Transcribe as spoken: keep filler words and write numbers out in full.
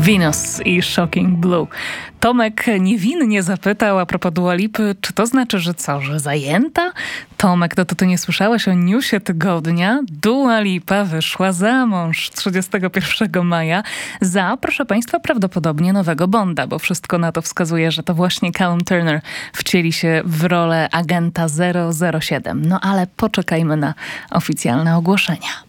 Venus i Shocking Blue. Tomek niewinnie zapytał a propos Dua Lipy, czy to znaczy, że co, że zajęta? Tomek, no to ty nie słyszałeś o newsie tygodnia? Dua Lipa wyszła za mąż trzydziestego pierwszego maja za, proszę państwa, prawdopodobnie nowego Bonda, bo wszystko na to wskazuje, że to właśnie Callum Turner wcieli się w rolę agenta zero zero siedem. No ale poczekajmy na oficjalne ogłoszenia.